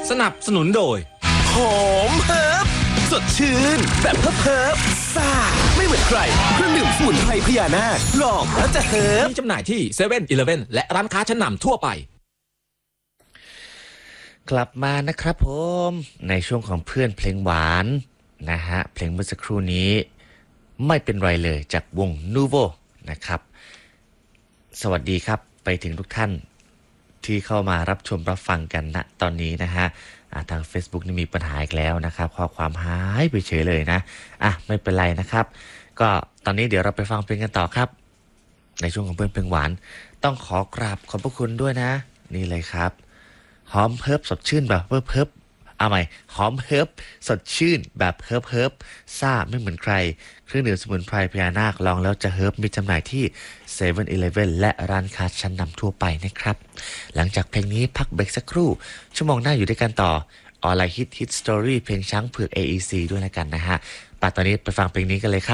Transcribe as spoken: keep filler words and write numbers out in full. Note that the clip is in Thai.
สนับสนุนโดยหอมเฮิร์บสดชื่นแบบเฮิร์บเฮิร์บซ่าไม่เหมือนใครเครื่องดื่มสมุนไพรพญานาคลองแล้วจะเฮิร์บมีจำหน่ายที่เซเว่นอีเลฟเว่นและร้านค้าชั้นนำทั่วไปกลับมานะครับผมในช่วงของเพื่อนเพลงหวานนะฮะเพลงเมื่อสักครู่นี้ไม่เป็นไรเลยจากวงนูโวนะครับสวัสดีครับไปถึงทุกท่านที่เข้ามารับชมรับฟังกันณตอนนี้นะฮะทาง Facebook นี่มีปัญหาอีกแล้วนะครับข้อความหายไปเฉยเลยนะอ่ะไม่เป็นไรนะครับก็ตอนนี้เดี๋ยวเราไปฟังเพลงกันต่อครับในช่วงของเพื่อนเพลงหวานต้องขอกราบขอบพระคุณด้วยนะนี่เลยครับหอมเฮิร์บสดชื่นแบบเฮิร์บเฮิร์บเอาใหม่หอมเฮิร์บสดชื่นแบบเฮิร์บเฮิร์บซ่าไม่เหมือนใครเครื่องดื่มสมุนไพรพญานาคลองแล้วจะเฮิร์บมีจำหน่ายที่เซเว่นอีเลฟเว่นและร้านค้าชั้นนำทั่วไปนะครับหลังจากเพลงนี้พักเบรกสักครู่ชั่วโมงหน้าอยู่ด้วยกันต่อออนไลน์ฮิตฮิตสตอรี่เพลงช้างเผือก เอ อี ซี ด้วยแล้วกันนะฮะป่ะตอนนี้ไปฟังเพลงนี้กันเลยครับ